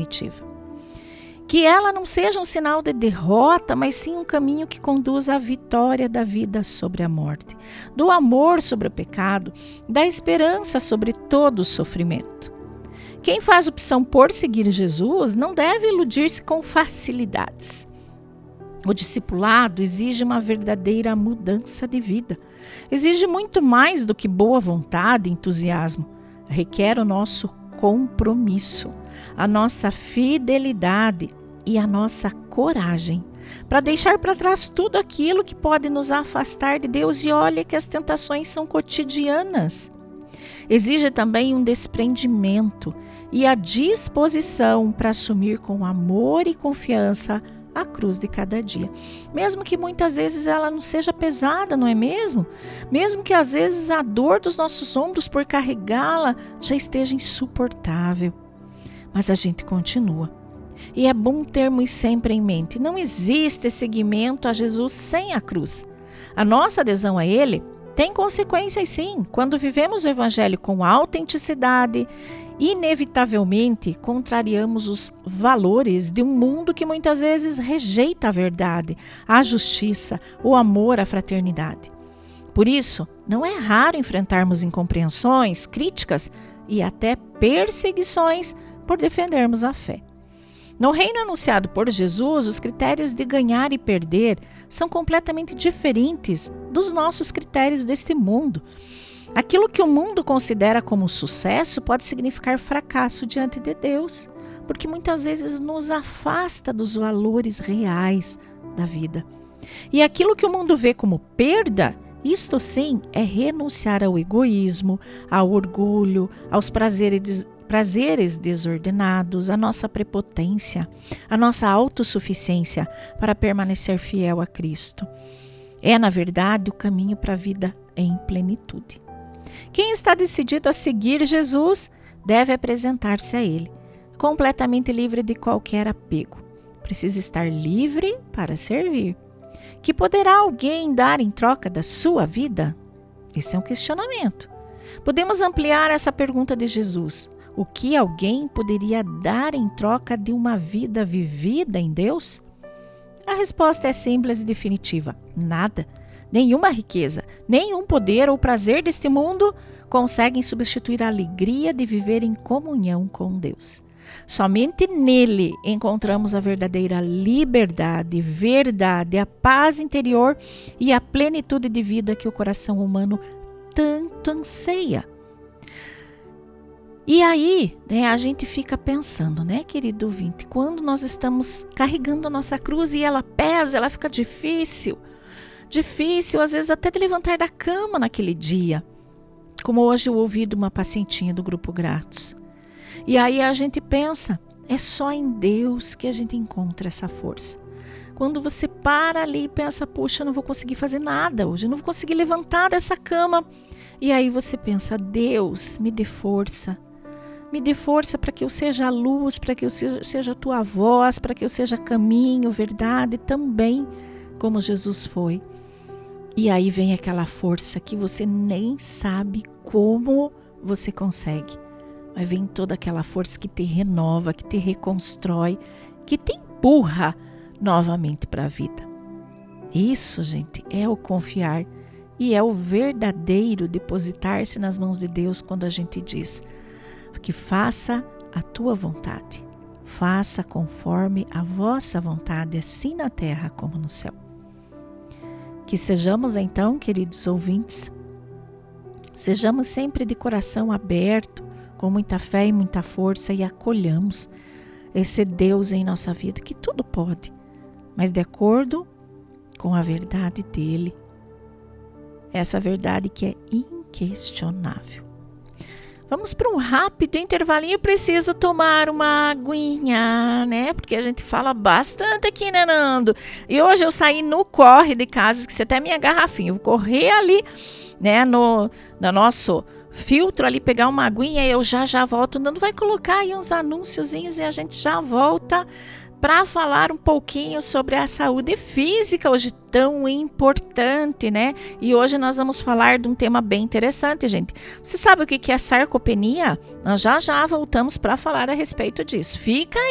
definitiva. Que ela não seja um sinal de derrota, mas sim um caminho que conduz à vitória da vida sobre a morte, do amor sobre o pecado, da esperança sobre todo o sofrimento. Quem faz opção por seguir Jesus não deve iludir-se com facilidades. O discipulado exige uma verdadeira mudança de vida. Exige muito mais do que boa vontade e entusiasmo. Requer o nosso compromisso, a nossa fidelidade e a nossa coragem para deixar para trás tudo aquilo que pode nos afastar de Deus. E olha que as tentações são cotidianas. Exige também um desprendimento e a disposição para assumir com amor e confiança a cruz de cada dia. Mesmo que muitas vezes ela não seja pesada, não é mesmo? Mesmo que às vezes a dor dos nossos ombros por carregá-la já esteja insuportável. Mas a gente continua. E é bom termos sempre em mente, não existe seguimento a Jesus sem a cruz. A nossa adesão a Ele tem consequências sim. Quando vivemos o Evangelho com autenticidade, inevitavelmente contrariamos os valores de um mundo que muitas vezes rejeita a verdade, a justiça, o amor, a fraternidade. Por isso, não é raro enfrentarmos incompreensões, críticas e até perseguições por defendermos a fé. No reino anunciado por Jesus, os critérios de ganhar e perder são completamente diferentes dos nossos critérios deste mundo. Aquilo que o mundo considera como sucesso pode significar fracasso diante de Deus, porque muitas vezes nos afasta dos valores reais da vida. E aquilo que o mundo vê como perda, isto sim é renunciar ao egoísmo, ao orgulho, aos prazeres desordenados, à nossa prepotência, à nossa autossuficiência para permanecer fiel a Cristo. É, na verdade, o caminho para a vida em plenitude. Quem está decidido a seguir Jesus deve apresentar-se a Ele, completamente livre de qualquer apego. Precisa estar livre para servir. Que poderá alguém dar em troca da sua vida? Esse é um questionamento. Podemos ampliar essa pergunta de Jesus. O que alguém poderia dar em troca de uma vida vivida em Deus? A resposta é simples e definitiva: nada. Nenhuma riqueza, nenhum poder ou prazer deste mundo conseguem substituir a alegria de viver em comunhão com Deus. Somente nele encontramos a verdadeira liberdade, verdade, a paz interior e a plenitude de vida que o coração humano tanto anseia. E aí, a gente fica pensando, querido ouvinte, quando nós estamos carregando a nossa cruz e ela pesa, ela fica difícil, às vezes até de levantar da cama naquele dia. Como hoje eu ouvi de uma pacientinha do Grupo Gratos. E aí a gente pensa, é só em Deus que a gente encontra essa força. Quando você para ali e pensa, puxa, eu não vou conseguir fazer nada hoje, eu não vou conseguir levantar dessa cama. E aí você pensa, Deus, me dê força. Me dê força para que eu seja a luz, para que eu seja a tua voz, para que eu seja caminho, verdade, também como Jesus foi. E aí vem aquela força que você nem sabe como você consegue. Mas vem toda aquela força que te renova, que te reconstrói, que te empurra novamente para a vida. Isso, gente, é o confiar e é o verdadeiro depositar-se nas mãos de Deus quando a gente diz que faça a tua vontade. Faça conforme a vossa vontade, assim na terra como no céu. Que sejamos então, queridos ouvintes, sejamos sempre de coração aberto, com muita fé e muita força e acolhamos esse Deus em nossa vida que tudo pode, mas de acordo com a verdade dele. Essa verdade que é inquestionável. Vamos para um rápido intervalinho. Eu preciso tomar uma aguinha, Porque a gente fala bastante aqui, Nando? E hoje eu saí no corre de casa, esqueci até minha garrafinha. Eu vou correr ali, no nosso filtro ali, pegar uma aguinha e eu já volto. Nando vai colocar aí uns anúnciozinhos e a gente já volta para falar um pouquinho sobre a saúde física, hoje tão importante, E hoje nós vamos falar de um tema bem interessante, gente. Você sabe o que é sarcopenia? Nós já voltamos para falar a respeito disso. Fica